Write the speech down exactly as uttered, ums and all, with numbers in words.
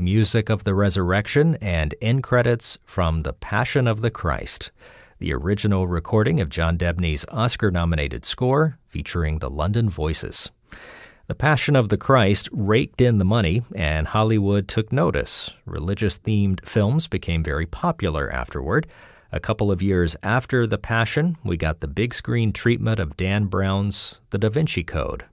music of the resurrection, and end credits from The Passion of the Christ, the original recording of John Debney's Oscar-nominated score featuring the London Voices. The Passion of the Christ raked in the money, and Hollywood took notice. Religious-themed films became very popular afterward. A couple of years after The Passion, we got the big screen treatment of Dan Brown's The Da Vinci Code,